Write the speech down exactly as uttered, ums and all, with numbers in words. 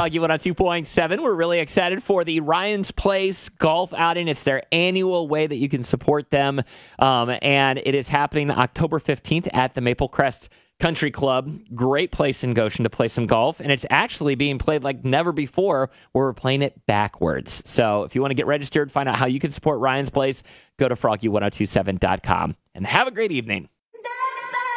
Froggy one oh two point seven. We're really excited for the Ryan's Place golf outing. It's their annual way that you can support them. Um, and it is happening October fifteenth at the Maple Crest Country Club. Great place in Goshen to play some golf. And it's actually being played like never before, where we're playing it backwards. So if you want to get registered, find out how you can support Ryan's Place, go to froggy ten twenty-seven dot com. And have a great evening.